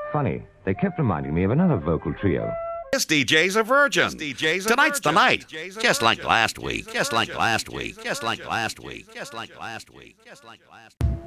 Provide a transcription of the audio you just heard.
Funny, they kept reminding me of another vocal trio. This DJ's a virgin. Tonight's the night. Just like last week. Just like last week. Just like last week. Just like last week. Just like last week.